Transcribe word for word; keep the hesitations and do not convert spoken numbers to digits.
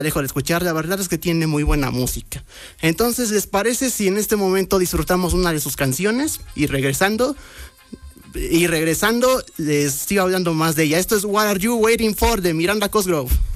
dejo de escuchar, la verdad es que tiene muy buena música. Entonces, ¿les parece si en este momento disfrutamos una de sus canciones? Y regresando, y regresando, les sigo hablando más de ella. Esto es What Are You Waiting For, de Miranda Cosgrove.